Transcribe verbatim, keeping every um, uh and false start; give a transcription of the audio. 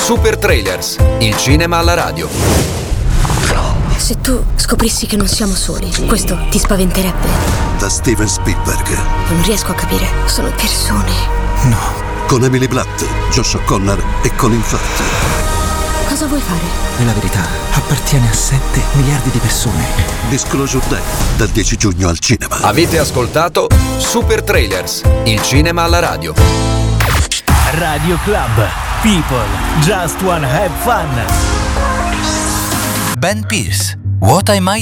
Super Trailers, il cinema alla radio. Se tu scoprissi che non siamo soli, questo ti spaventerebbe? Da Steven Spielberg. Non riesco a capire, sono persone. No. Con Emily Blunt, Josh O'Connor e Colin Firth. Cosa vuoi fare? E la verità appartiene a sette miliardi di persone. Disclosure Day, dal dieci giugno al cinema. Avete ascoltato Super Trailers, il cinema alla radio. Radio Club. People just wanna have fun. Ben Pierce, What I Might